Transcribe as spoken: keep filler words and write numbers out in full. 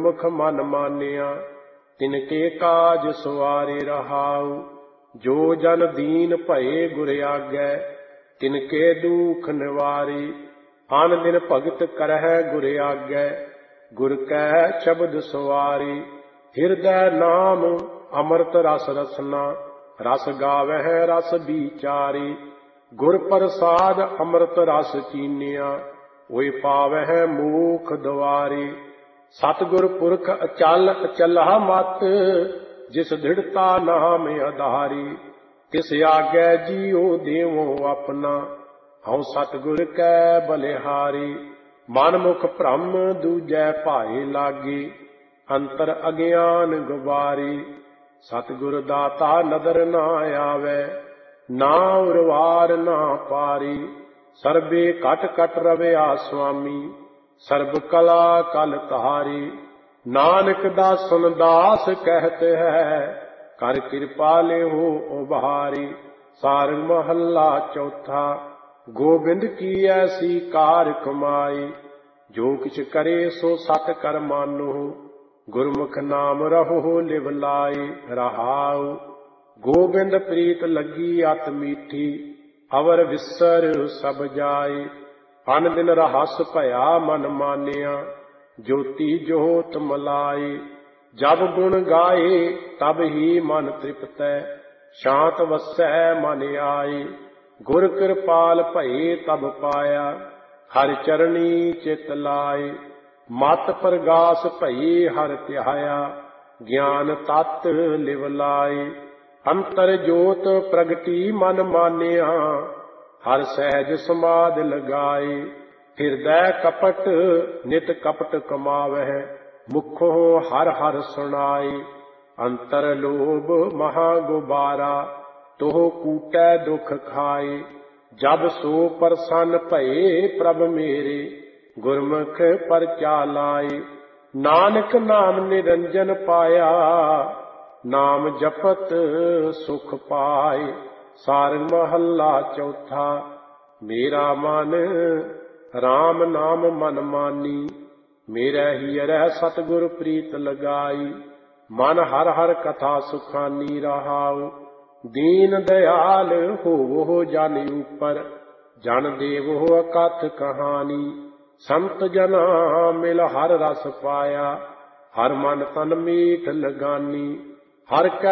गुरमुख मन मानिया तिनके काज सवारे रहाऊ। जो जन दीन भये गुर आगे तिनके दुख निवारी। आन दिन भगत करह गुर आगे गुर कै शब्द सवारी। हृदय नाम अमृत रस रसना रस गावह रस विचारी। गुर प्रसाद अमृत रस चीनिया ओए पावह मूख द्वारी। सतगुर पुरख अचल अचला मत जिस दृढ़ता नाम आधारी। तिस आगे जियो देवो अपना हऊँ सतगुर कै बलिहारी। मन मुख भ्रम दूजै भाए लागी अंतर अज्ञान गुबारी। सतगुर दाता नदर ना आवे ना उरवार ना पारी। सर्बे कट कट रविया स्वामी सर्ब कला कल तारी। नानक दासन दास कहते है कर कृपा ले हो उभारी। सारंग महला चौथा। गोबिंद की ऐसी कार कमाई जो किछ करे सो सत कर मानो। गुरमुख नाम रहो लिव लाई रहाऊ। गोबिंद प्रीत लगी अत मीठी अवर विसर सब जाए। अन दिन रहस भया मन मानिया ज्योति जोत मलाए। जब गुण गाए तब ही मन तृप्तै शांत वसै मन आए। गुर कृपाल भये तब पाया हर चरणी चित लाए। मत प्रगास भये हर ध्याया ज्ञान तत् लिव लाए। अंतर जोत प्रगटी मन मानिया हर सहज समाध लगाए। हृदय कपट नित कपट कमावह मुखों हर हर सुनाए। अंतर लोभ महा गुबारा तोह कूटै दुख खाए। जब सो प्रसन्न भये प्रभ मेरे गुरमुख परचा लाए। नानक नाम निरंजन पाया नाम जपत सुख पाए। सारंग महला चौथा। मेरा मन राम नाम मन मानी मेरा हियरह सतगुर प्रीत लगाई। मन हर हर कथा सुखानी रहाऊ। दीन दयाल होवो जन ऊपर जन देवो अकथ कहानी। संत जना मिल हर रस पाया हर मन तन मीठ लगानी। हर कै